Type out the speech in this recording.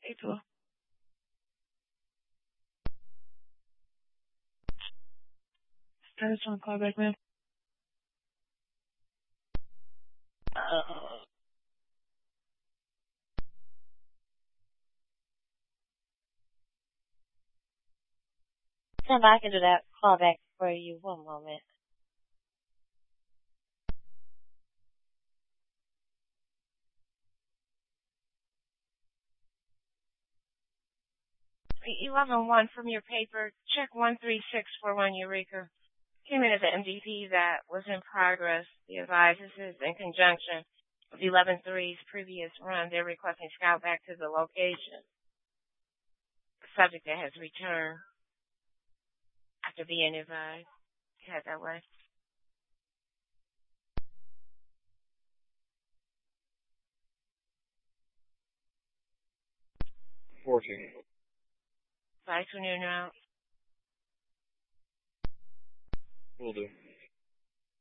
April. Status on callback, ma'am. Stand by, I can do that call back for you. One moment. E11 from your paper, check 13641 Eureka. Came in as an MDP that was in progress. The advised this is in conjunction with 11-3's previous run. They're requesting scout back to the location. The subject that has returned after being advised. Head that way. 14. Advice when you're out. Will do.